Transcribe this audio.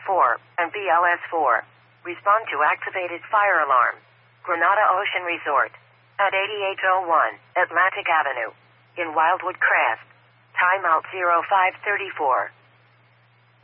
4 and BLS-4. Respond to activated fire alarm. Granada Ocean Resort. At 8801 Atlantic Avenue. In Wildwood Crest. Timeout 0534.